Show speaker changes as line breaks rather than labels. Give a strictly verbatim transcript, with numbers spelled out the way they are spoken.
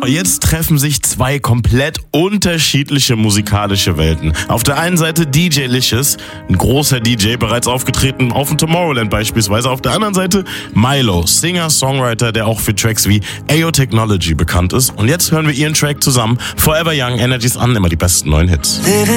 Jetzt treffen sich zwei komplett unterschiedliche musikalische Welten. Auf der einen Seite D J Licious, ein großer D J, bereits aufgetreten auf dem Tomorrowland beispielsweise. Auf der anderen Seite Mylo, Singer, Songwriter, der auch für Tracks wie Ayo Technology bekannt ist. Und jetzt hören wir ihren Track zusammen. Forever Young, Energies an, immer die besten neuen Hits.